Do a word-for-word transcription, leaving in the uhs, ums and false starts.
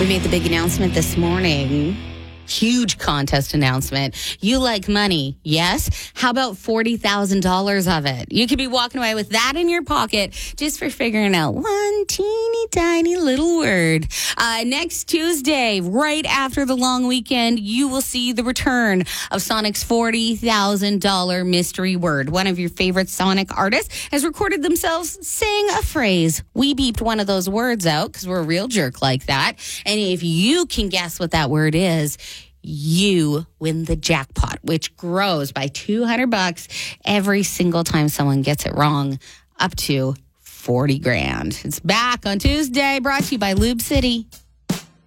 We made the big announcement this morning. Huge contest announcement. You like money, yes? How about forty thousand dollars of it? You could be walking away with that in your pocket just for figuring out one teeny tiny little word. Uh, next Tuesday, right after the long weekend, you will see the return of Sonic's forty thousand dollars mystery word. One of your favorite Sonic artists has recorded themselves saying a phrase. We beeped one of those words out because we're a real jerk like that. And if you can guess what that word is, you win the jackpot, which grows by two hundred bucks every single time someone gets it wrong, up to forty grand. It's back on Tuesday, brought to you by Lube City.